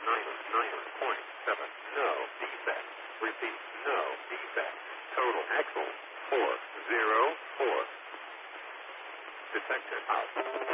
99.7. No defect. Repeat, no defect. Total axle 404. Detector out.